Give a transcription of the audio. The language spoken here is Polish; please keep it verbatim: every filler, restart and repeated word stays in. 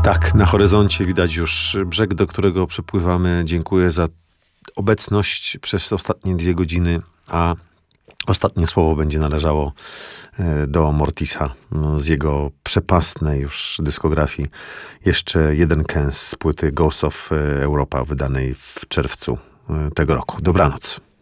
Tak, na horyzoncie widać już brzeg, do którego przepływamy. Dziękuję za obecność przez ostatnie dwie godziny, a ostatnie słowo będzie należało do Mortisa z jego przepastnej już dyskografii. Jeszcze jeden kęs z płyty Ghost of Europa, wydanej w czerwcu tego roku. Dobranoc.